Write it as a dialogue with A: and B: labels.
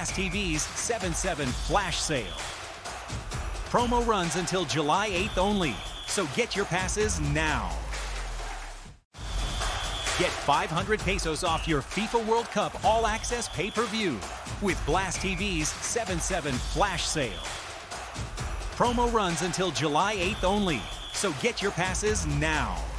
A: Blast TV's 7/7 flash sale. Promo runs until July 8th only, so get your passes now. Get 500 pesos off your FIFA World Cup all-access pay-per-view with Blast TV's 7/7 flash sale. Promo runs until July 8th only, so get your passes now.